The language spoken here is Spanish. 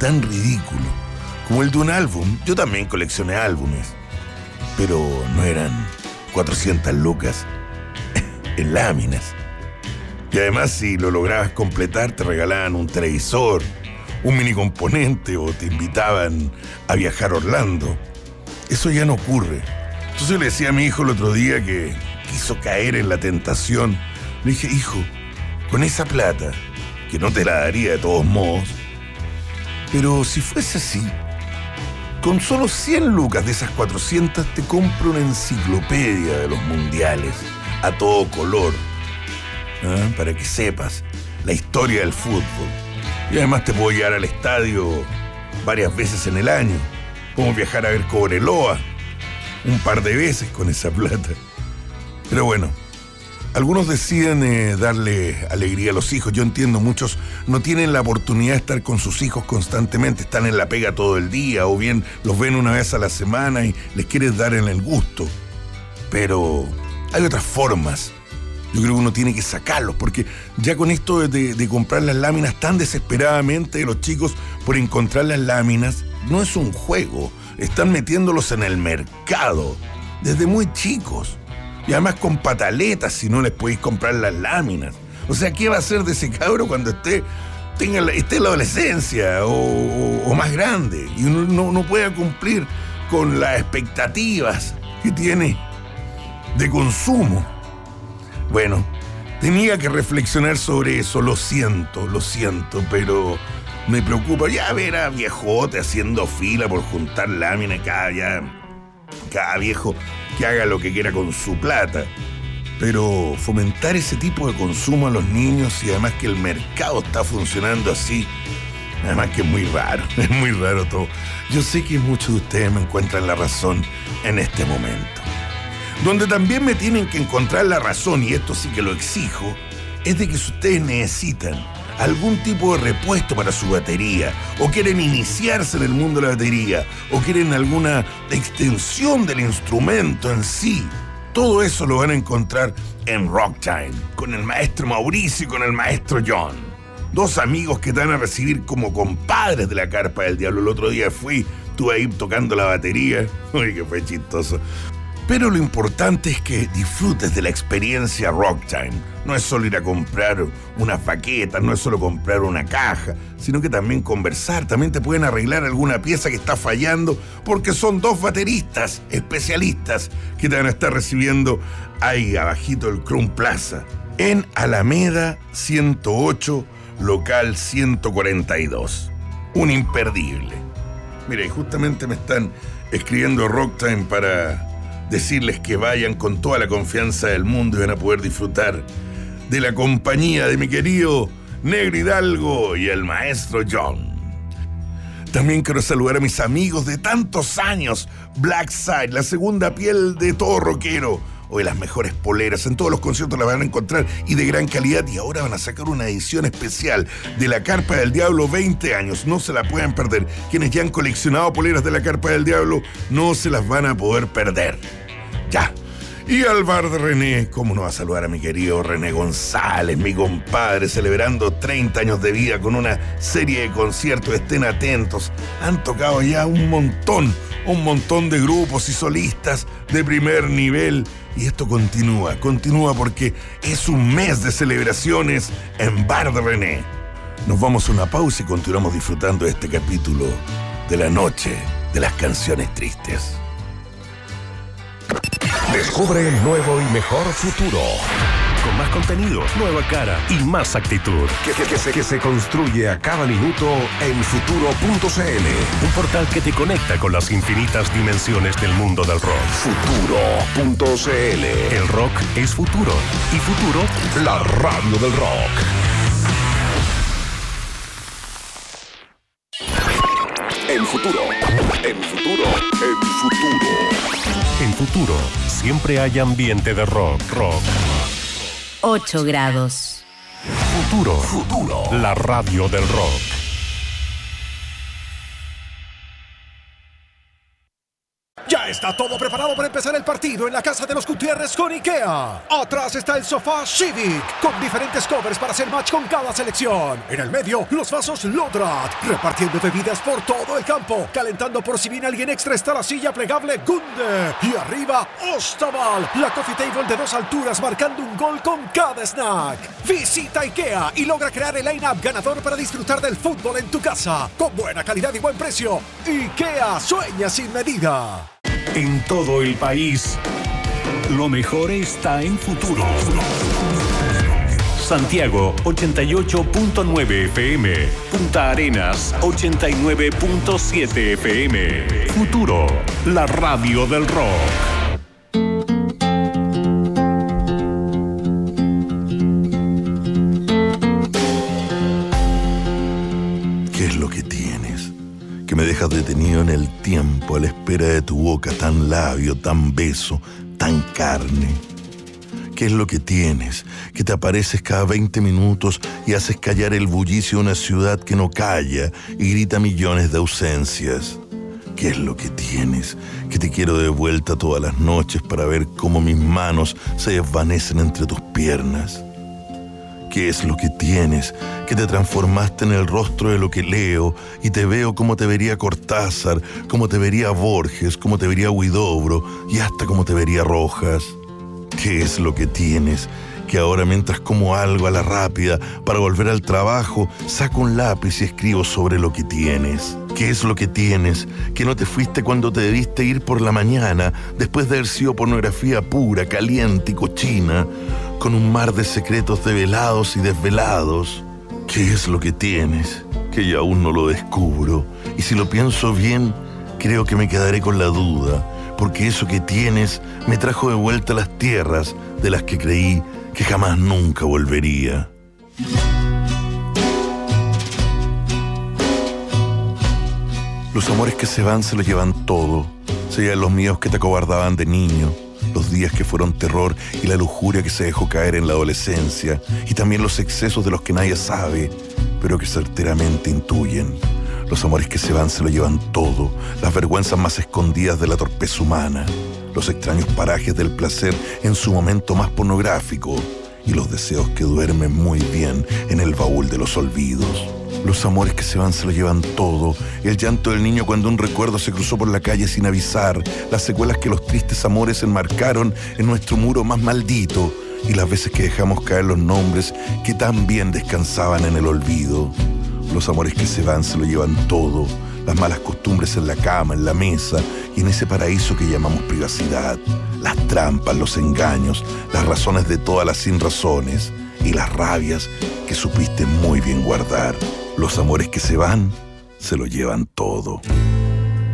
tan ridículo como el de un álbum. Yo también coleccioné álbumes, pero no eran 400 lucas en láminas. Y además, si lo lograbas completar, te regalaban un televisor, un mini componente o te invitaban a viajar a Orlando. Eso ya no ocurre. Entonces le decía a mi hijo el otro día que quiso caer en la tentación. Le dije, hijo, con esa plata, que no te la daría de todos modos, pero si fuese así, con solo 100 lucas de esas 400 te compro una enciclopedia de los mundiales a todo color, para que sepas la historia del fútbol. Y además te puedo llevar al estadio varias veces en el año. Podemos viajar a ver Cobreloa un par de veces con esa plata. Pero bueno, algunos deciden darle alegría a los hijos. Yo entiendo, muchos no tienen la oportunidad de estar con sus hijos constantemente, están en la pega todo el día, o bien los ven una vez a la semana y les quieres dar en el gusto. Pero hay otras formas. Yo creo que uno tiene que sacarlos, porque ya con esto de comprar las láminas tan desesperadamente de los chicos por encontrar las láminas, no es un juego. Están metiéndolos en el mercado desde muy chicos. Y además con pataletas si no les podéis comprar las láminas. O sea, ¿qué va a hacer de ese cabro cuando esté en la adolescencia o más grande? Y uno no pueda cumplir con las expectativas que tiene de consumo. Bueno, tenía que reflexionar sobre eso, lo siento, pero me preocupa. Ya ver a viejote haciendo fila por juntar láminas, cada viejo que haga lo que quiera con su plata. Pero fomentar ese tipo de consumo a los niños, y además que el mercado está funcionando así, además que es muy raro todo. Yo sé que muchos de ustedes me encuentran la razón en este momento. Donde también me tienen que encontrar la razón, y esto sí que lo exijo, es de que si ustedes necesitan algún tipo de repuesto para su batería, o quieren iniciarse en el mundo de la batería, o quieren alguna extensión del instrumento en sí, todo eso lo van a encontrar en Rock Time, con el maestro Mauricio y con el maestro John. Dos amigos que te van a recibir como compadres de la Carpa del Diablo. El otro día estuve ahí tocando la batería. Uy, que fue chistoso. Pero lo importante es que disfrutes de la experiencia Rock Time. No es solo ir a comprar unas baquetas, no es solo comprar una caja, sino que también conversar. También te pueden arreglar alguna pieza que está fallando, porque son dos bateristas especialistas que te van a estar recibiendo ahí abajito del Crown Plaza, en Alameda 108, local 142. Un imperdible. Mira, y justamente me están escribiendo Rock Time para decirles que vayan con toda la confianza del mundo y van a poder disfrutar de la compañía de mi querido Negro Hidalgo y el maestro John. También quiero saludar a mis amigos de tantos años, Black Side, la segunda piel de todo rockero. Hoy las mejores poleras, en todos los conciertos las van a encontrar y de gran calidad. Y ahora van a sacar una edición especial de la Carpa del Diablo 20 años. No se la pueden perder. Quienes ya han coleccionado poleras de la Carpa del Diablo no se las van a poder perder. Ya. Y al bar de René, ¿cómo no va a saludar a mi querido René González, mi compadre, celebrando 30 años de vida con una serie de conciertos? Estén atentos. Han tocado ya un montón de grupos y solistas de primer nivel. Y esto continúa porque es un mes de celebraciones en Bar de René. Nos vamos a una pausa y continuamos disfrutando de este capítulo de la noche de las canciones tristes. Descubre el nuevo y mejor futuro. Con más contenido, nueva cara y más actitud. Que se construye a cada minuto en futuro.cl. Un portal que te conecta con las infinitas dimensiones del mundo del rock. Futuro.cl. El rock es futuro. Y futuro, la radio del rock. En futuro. En futuro, siempre hay ambiente de rock. 8 grados. Futuro. La radio del rock. Ya Ya está todo preparado para empezar el partido en la casa de los Gutiérrez con IKEA. Atrás está el sofá Civic, con diferentes covers para hacer match con cada selección. En el medio, los vasos Lodrat, repartiendo bebidas por todo el campo. Calentando por si viene alguien extra está la silla plegable Gunde. Y arriba, Ostaval, la coffee table de 2 alturas marcando un gol con cada snack. Visita IKEA y logra crear el line-up ganador para disfrutar del fútbol en tu casa. Con buena calidad y buen precio. IKEA sueña sin medida. En todo el país, lo mejor está en Futuro. Santiago 88.9 FM, Punta Arenas 89.7 FM. Futuro, la radio del rock. ¿Qué es lo que tienes? Que me dejas detenido en el tiempo a la espera de tu boca, tan labio, tan beso, tan carne. ¿Qué es lo que tienes? Que te apareces cada 20 minutos y haces callar el bullicio de una ciudad que no calla y grita millones de ausencias. ¿Qué es lo que tienes? Que te quiero de vuelta todas las noches para ver cómo mis manos se desvanecen entre tus piernas. ¿Qué es lo que tienes? Que te transformaste en el rostro de lo que leo y te veo como te vería Cortázar, como te vería Borges, como te vería Huidobro y hasta como te vería Rojas. ¿Qué es lo que tienes? Que ahora mientras como algo a la rápida para volver al trabajo, saco un lápiz y escribo sobre lo que tienes. ¿Qué es lo que tienes? Que no te fuiste cuando te debiste ir por la mañana, después de haber sido pornografía pura, caliente y cochina, con un mar de secretos develados y desvelados. ¿Qué es lo que tienes? Que yo aún no lo descubro. Y si lo pienso bien, creo que me quedaré con la duda, porque eso que tienes me trajo de vuelta a las tierras de las que creí que jamás nunca volvería. Los amores que se van se lo llevan todo. Se llevan los miedos que te acobardaban de niño, los días que fueron terror y la lujuria que se dejó caer en la adolescencia, y también los excesos de los que nadie sabe, pero que certeramente intuyen. Los amores que se van se lo llevan todo, las vergüenzas más escondidas de la torpeza humana, los extraños parajes del placer en su momento más pornográfico y los deseos que duermen muy bien en el baúl de los olvidos. Los amores que se van se lo llevan todo, el llanto del niño cuando un recuerdo se cruzó por la calle sin avisar, las secuelas que los tristes amores enmarcaron en nuestro muro más maldito y las veces que dejamos caer los nombres que tan bien descansaban en el olvido. Los amores que se van se lo llevan todo, las malas costumbres en la cama, en la mesa y en ese paraíso que llamamos privacidad, las trampas, los engaños, las razones de todas las sinrazones y las rabias que supiste muy bien guardar. Los amores que se van se lo llevan todo.